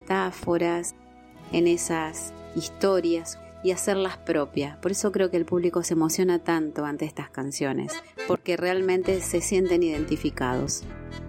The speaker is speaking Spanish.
metáforas, en esas historias y hacerlas propias. Por eso creo que el público se emociona tanto ante estas canciones, porque realmente se sienten identificados.